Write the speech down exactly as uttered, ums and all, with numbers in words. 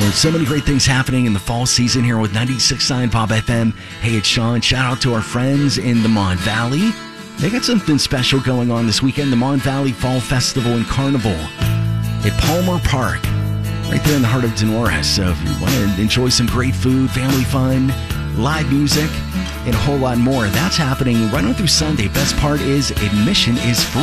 Well, so many great things happening in the fall season here with ninety-six point nine Pop F M. Hey, it's Sean. Shout out to our friends in the Mon Valley. They got something special going on this weekend. The Mon Valley Fall Festival and Carnival at Palmer Park, right there in the heart of Donora. So if you want to enjoy some great food, family fun, live music, and a whole lot more, that's happening right on through Sunday. Best part is admission is free.